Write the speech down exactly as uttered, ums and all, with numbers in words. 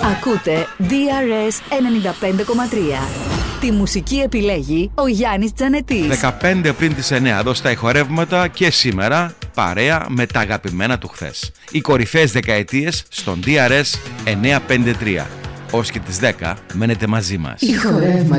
Ακούτε ντι αρ ες ενενήντα πέντε κόμμα τρία. Τη μουσική επιλέγει ο Γιάννης Τζανετής. δεκαπέντε πριν τις εννιά, εδώ στα ηχορεύματα και σήμερα παρέα με τα αγαπημένα του χθες. Οι κορυφαίες δεκαετίες στον ντι αρ ες εννιακόσια πενήντα τρία. Ως και τις δέκα μένετε μαζί μας. Ηχορεύματα.